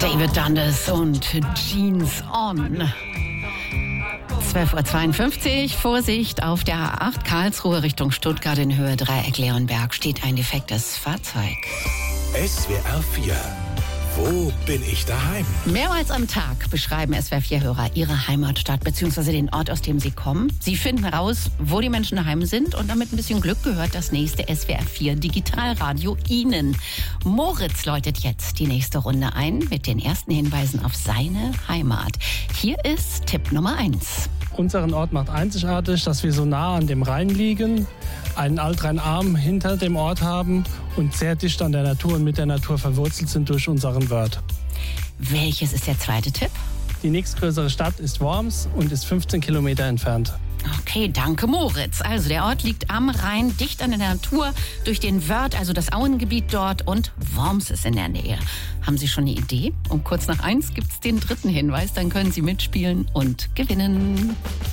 David Dundas und Jeans On. 12.52 Uhr, Vorsicht, auf der A8 Karlsruhe Richtung Stuttgart in Höhe Dreieck-Leonberg steht ein defektes Fahrzeug. SWR 4. Wo bin ich daheim? Mehrmals am Tag beschreiben SWR4-Hörer ihre Heimatstadt bzw. den Ort, aus dem sie kommen. Sie finden raus, wo die Menschen daheim sind, und damit ein bisschen Glück gehört das nächste SWR4 Digitalradio Ihnen. Moritz läutet jetzt die nächste Runde ein mit den ersten Hinweisen auf seine Heimat. Hier ist Tipp Nummer 1. Unseren Ort macht einzigartig, dass wir so nah an dem Rhein liegen, einen Altrheinarm hinter dem Ort haben und sehr dicht an der Natur und mit der Natur verwurzelt sind durch unseren Wörth. Welches ist der zweite Tipp? Die nächstgrößere Stadt ist Worms und ist 15 Kilometer entfernt. Okay, danke Moritz. Also der Ort liegt am Rhein, dicht an der Natur, durch den Wörth, also das Auengebiet dort, und Worms ist in der Nähe. Haben Sie schon eine Idee? Um kurz nach 1 gibt's den dritten Hinweis, dann können Sie mitspielen und gewinnen.